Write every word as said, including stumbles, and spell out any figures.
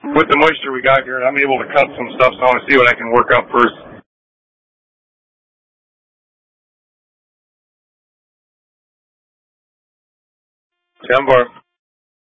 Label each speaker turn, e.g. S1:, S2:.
S1: with the moisture we got here, I'm able to cut some stuff, so I want to see what I can work up first. Ten bar.